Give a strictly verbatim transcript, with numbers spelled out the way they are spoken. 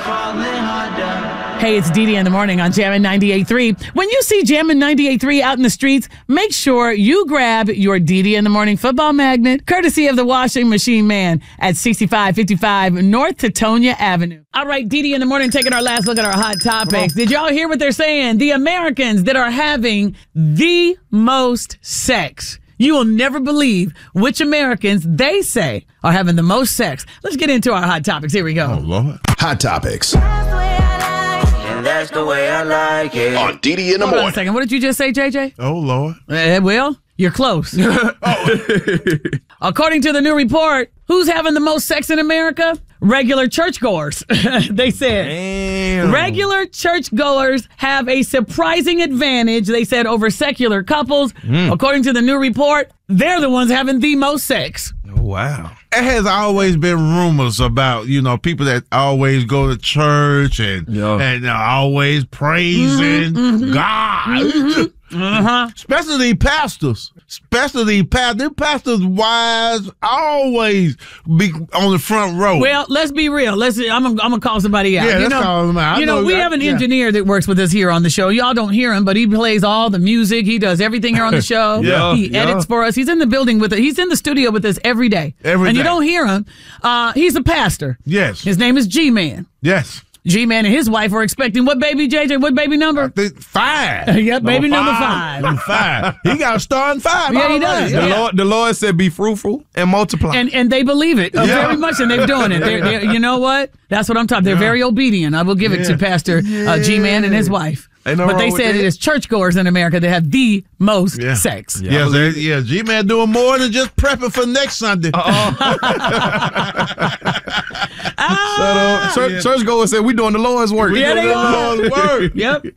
Hey, it's Dee Dee in the morning on Jammin' ninety-eight point three. When you see Jammin' ninety-eight point three out in the streets, make sure you grab your Dee Dee in the morning football magnet, courtesy of the Washing Machine Man at sixty-five fifty-five North Teutonia Avenue. All right, Dee Dee in the morning, taking our last look at our hot topics. Did y'all hear what they're saying? The Americans that are having the most sex. You will never believe which Americans they say are having the most sex. Let's get into our hot topics. Here we go. Oh, Lord. Hot topics. That's the way I like it. On Dee Dee in the Hold on morning. a second. What did you just say, J J? Oh, Lord. Uh, well, you're close. According to the new report, who's having the most sex in America? Regular churchgoers. They said Damn. regular churchgoers have a surprising advantage, they said, over secular couples. Mm. According to the new report, they're the ones having the most sex. Oh, wow. It has always been rumors about, you know, people that always go to church and Yeah. and are always praising Mm-hmm, God. Uh-huh. Especially pastors. Especially pastors. Them pastors' wives always be on the front row. Well, let's be real. Let's. I'm. I'm gonna call somebody out. Yeah, you let's know, call them out. I You know, know we that- have an yeah. engineer that works with us here on the show. Y'all don't hear him, but he plays all the music. He does everything here on the show. Yeah, he yeah. edits for us. He's in the building with us. He's in the studio with us every day. Every and you day. don't hear him. Uh, he's a pastor. Yes. His name is G-Man. Yes. G-Man and his wife are expecting what baby, J J? What baby number? The- Five. Yep, baby number five. Number five. He got to start in five. Yeah, he already. does. The Yeah. Lord, the Lord said, "Be fruitful and multiply." And and they believe it uh, Yeah. very much, and they're doing it. They're, they're, you know what? That's what I'm talking. They're very obedient. I will give it to Yeah. Pastor uh, G-Man and his wife. Ain't no But they wrong with said that. it is churchgoers in America that have the most Yeah. sex. Yeah. Yes, they- yeah, G-Man doing more than just prepping for next Sunday. Shut up. Church, Churchgoer said, "We doing the Lord's work." Yeah, they doing are. the Lord's work. Yep.